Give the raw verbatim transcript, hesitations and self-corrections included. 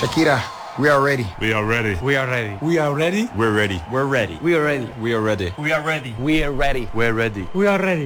Shakira, we are ready. We are ready. We are ready. We are ready. We're ready. We're ready. We are ready. We are ready. We are ready. We are ready. We're ready. We are ready.